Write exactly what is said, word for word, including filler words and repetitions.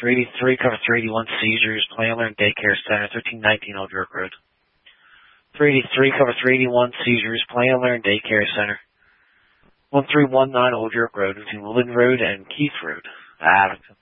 three eighty-three, cover three eighty-one, seizures, Play and Learn Daycare Center, thirteen nineteen Old York Road. three eighty-three, cover three eighty-one, seizures, Play and Learn Daycare Center, one three one nine Old York Road, between Woodland Road and Keith Road, Abington.